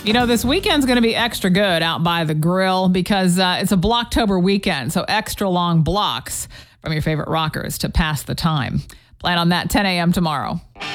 You know, this weekend's going to be extra good out by the grill because it's a Blocktober weekend, so extra long blocks from your favorite rockers to pass the time. Plan on that 10 a.m. tomorrow.